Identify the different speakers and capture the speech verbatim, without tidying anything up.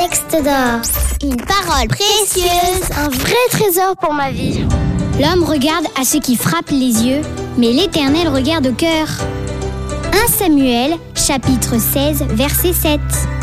Speaker 1: texte d'or. Une parole précieuse, un vrai trésor pour ma vie.
Speaker 2: L'homme regarde à ce qui frappe les yeux, mais l'Éternel regarde au cœur. premier Samuel, chapitre seize, verset sept.